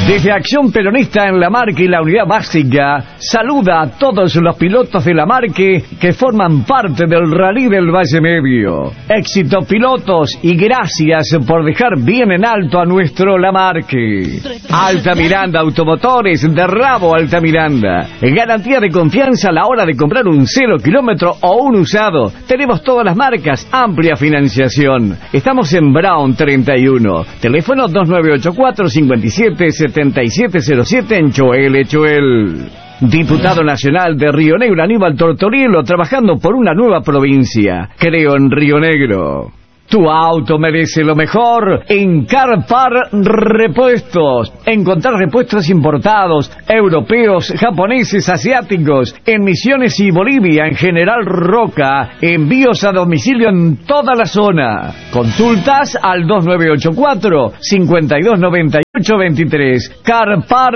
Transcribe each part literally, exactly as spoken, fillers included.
Desde Acción Peronista en La Marque y la Unidad Básica, saluda a todos los pilotos de La Marque que forman parte del Rally del Valle Medio. Éxito, pilotos, y gracias por dejar bien en alto a nuestro La Marque. Altamiranda Automotores, de Rabo Altamiranda. Garantía de confianza a la hora de comprar un cero kilómetro o un usado. Tenemos todas las marcas, amplia financiación. Estamos en Brown treinta y uno. Teléfono dos nueve ocho cuatro, cinco siete, siete siete cero siete en Choel, Choel. Diputado Nacional de Río Negro, Aníbal Tortorielo, trabajando por una nueva provincia. Creo en Río Negro. Tu auto merece lo mejor en Carpar Repuestos. Encontrar repuestos importados, europeos, japoneses, asiáticos, en Misiones y Bolivia, en General Roca. Envíos a domicilio en toda la zona. Consultas al dos nueve ocho cuatro, cinco dos nueve ocho dos tres. Carpar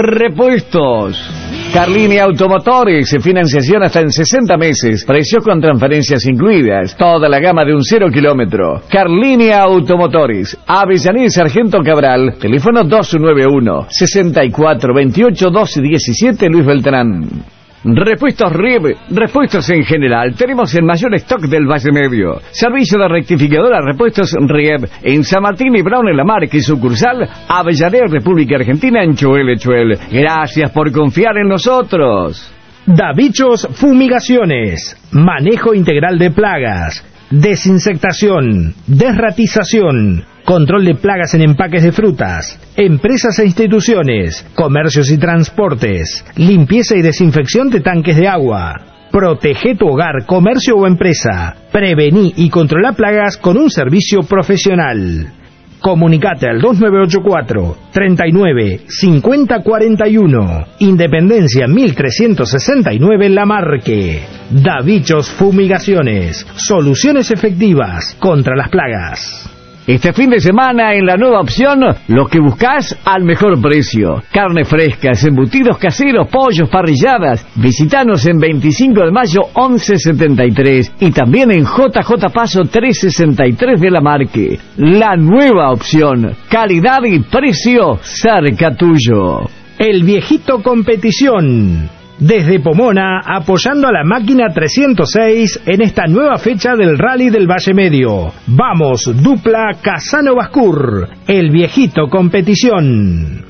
Repuestos. Carlini Automotores, financiación hasta en sesenta meses, precios con transferencias incluidas, toda la gama de un cero kilómetro. Carlini Automotores, Avellaneda y Sargento Cabral, teléfono dos nueve uno, seis cuatro dos ocho, dos uno siete, Luis Beltrán. Repuestos R I E B, repuestos en general, tenemos el mayor stock del Valle Medio. Servicio de rectificadora repuestos R I E B en San Martín y Brown en La Marque y sucursal Avellaneda, República Argentina en Choel, Choel. Gracias por confiar en nosotros. Davichos Fumigaciones, manejo integral de plagas, desinsectación, desratización, control de plagas en empaques de frutas, empresas e instituciones, comercios y transportes, limpieza y desinfección de tanques de agua. Protege tu hogar, comercio o empresa. Prevení y controla plagas con un servicio profesional. Comunicate al dos nueve ocho cuatro, treinta y nueve, cincuenta cuarenta y uno. Independencia mil trescientos sesenta y nueve, La Marque. Davichos Fumigaciones. Soluciones efectivas contra las plagas. Este fin de semana en la nueva opción, lo que buscas al mejor precio. Carne frescas, embutidos caseros, pollos, parrilladas. Visitanos en veinticinco de mayo once setenta y tres y también en J J Paso trescientos sesenta y tres de La Marque. La nueva opción, calidad y precio cerca tuyo. El Viejito Competición. Desde Pomona, apoyando a la máquina trescientos seis en esta nueva fecha del Rally del Valle Medio. Vamos, dupla Casano Bascur, el Viejito Competición.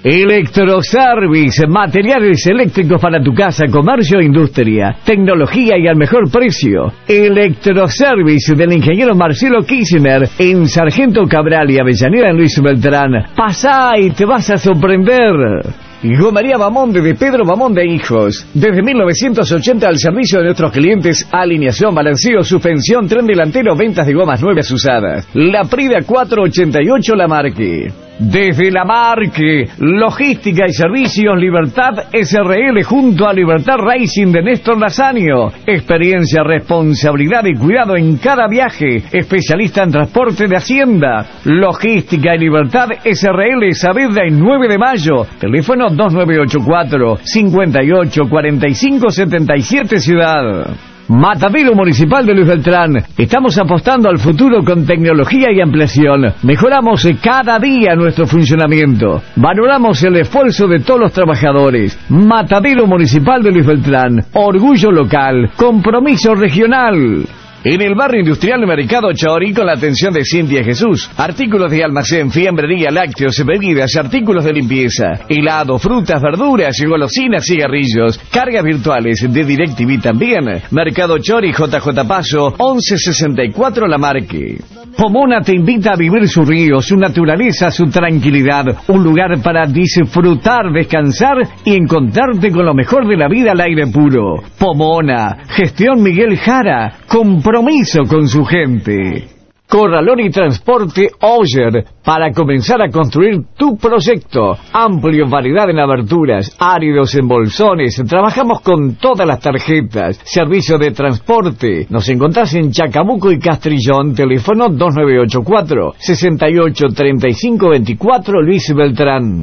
Electroservice, materiales eléctricos para tu casa, comercio e industria, tecnología y al mejor precio. Electroservice del ingeniero Marcelo Kirchner en Sargento Cabral y Avellaneda en Luis Beltrán. Pasá y te vas a sorprender. Gomería Bamonde de Pedro Bamonde Hijos. Desde mil novecientos ochenta al servicio de nuestros clientes, alineación, balanceo, suspensión, tren delantero, ventas de gomas nuevas usadas. La Prida cuatrocientos ochenta y ocho, La Marque. Desde La Marque, logística y servicios Libertad S R L junto a Libertad Racing de Néstor Lasaño. Experiencia, responsabilidad y cuidado en cada viaje. Especialista en transporte de Hacienda. Logística y Libertad S R L, Saavedra y nueve de mayo. Teléfono dos nueve ocho cuatro, cinco ocho, cuatro cinco siete siete, Ciudad. Matadero Municipal de Luis Beltrán. Estamos apostando al futuro con tecnología y ampliación. Mejoramos cada día nuestro funcionamiento. Valoramos el esfuerzo de todos los trabajadores. Matadero Municipal de Luis Beltrán. Orgullo local. Compromiso regional. En el barrio industrial Mercado Chori, con la atención de Cintia Jesús. Artículos de almacén, fiambrería, lácteos, bebidas, artículos de limpieza, helado, frutas, verduras, golosinas, cigarrillos, cargas virtuales de DirecTV también. Mercado Chori, J J Paso, once sesenta y cuatro, La Marque. Pomona te invita a vivir su río, su naturaleza, su tranquilidad. Un lugar para disfrutar, descansar y encontrarte con lo mejor de la vida al aire puro. Pomona, gestión Miguel Jara, compromiso con su gente. Corralón y Transporte Oyer, para comenzar a construir tu proyecto. Amplio variedad en aberturas, áridos en bolsones. Trabajamos con todas las tarjetas. Servicio de transporte. Nos encontrás en Chacabuco y Castrillón. Teléfono dos nueve ocho cuatro, seis ocho, tres cinco dos cuatro, Luis Beltrán.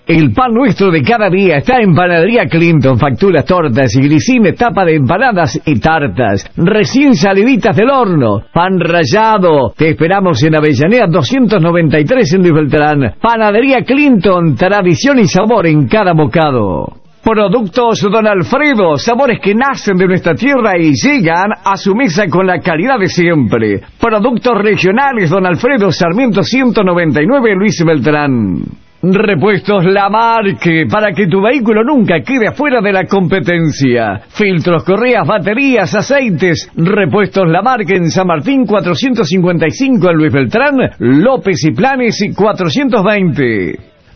El pan nuestro de cada día está en Panadería Clinton. Facturas, tortas y grisines, tapa de empanadas y tartas. Recién saliditas del horno. Pan rallado. Te esperamos en Avellaneda doscientos noventa y tres en Luis Beltrán. Panadería Clinton. Tradición y sabor en cada bocado. Productos Don Alfredo, sabores que nacen de nuestra tierra y llegan a su mesa con la calidad de siempre. Productos regionales Don Alfredo, Sarmiento ciento noventa y nueve, Luis Beltrán. Repuestos Lamarque, para que tu vehículo nunca quede afuera de la competencia. Filtros, correas, baterías, aceites. Repuestos Lamarque en San Martín cuatrocientos cincuenta y cinco, en Luis Beltrán, López y Planes cuatrocientos veinte.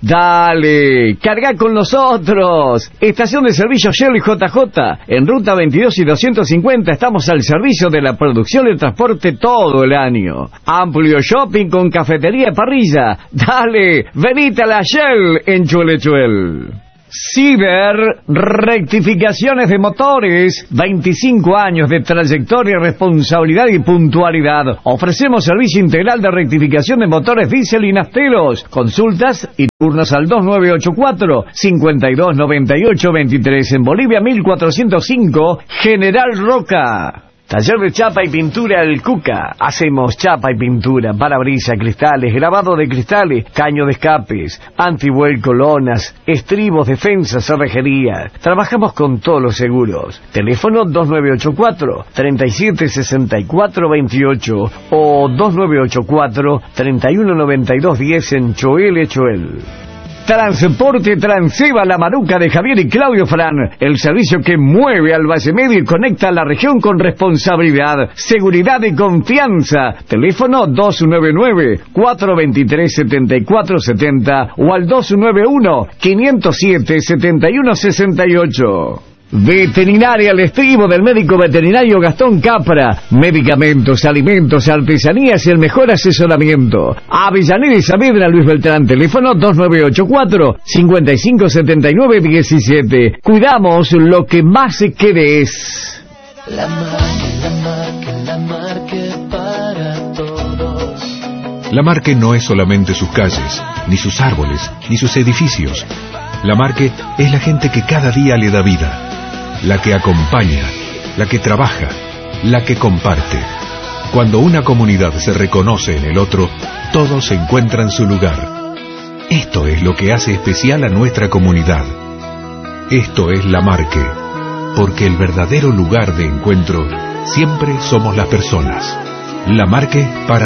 Dale, carga con nosotros. Estación de servicio Shell J J. En ruta veintidós y doscientos cincuenta estamos al servicio de la producción y el transporte todo el año. Amplio shopping con cafetería y parrilla. Dale, venite a la Shell en Chuelechuel. Ciber Rectificaciones de Motores, veinticinco años de trayectoria, responsabilidad y puntualidad. Ofrecemos servicio integral de rectificación de motores diésel y nafteros. Consultas y turnos al dos nueve ocho cuatro, cinco dos nueve ocho dos tres, en Bolivia mil cuatrocientos cinco, General Roca. Taller de chapa y pintura El Cuca. Hacemos chapa y pintura, parabrisas, cristales, grabado de cristales, caño de escapes, antivuelco, lonas, estribos, defensas, cerrajería. Trabajamos con todos los seguros. Teléfono dos nueve ocho cuatro, tres siete seis cuatro dos ocho o dos nueve ocho cuatro, tres uno nueve dos uno cero en Choel Choel. Transporte Transeva, La Maruca de Javier y Claudio Fran. El servicio que mueve al Valle Medio y conecta a la región con responsabilidad, seguridad y confianza. Teléfono dos nueve nueve, cuatro dos tres, siete cuatro siete cero o al dos nueve uno, cinco cero siete, siete uno seis ocho. Veterinaria El Estribo, del médico veterinario Gastón Capra. Medicamentos, alimentos, artesanías y el mejor asesoramiento. Avellaneda y Saavedra, Luis Beltrán. Teléfono dos nueve ocho cuatro, cinco cinco siete nueve uno siete. Cuidamos lo que más se quedes. La Marque, la Marque, la Marque para todos. La Marque no es solamente sus calles, ni sus árboles, ni sus edificios. La Marque es la gente que cada día le da vida. La que acompaña, la que trabaja, la que comparte. Cuando una comunidad se reconoce en el otro, todos encuentran su lugar. Esto es lo que hace especial a nuestra comunidad. Esto es La Marque, porque el verdadero lugar de encuentro siempre somos las personas. La Marque para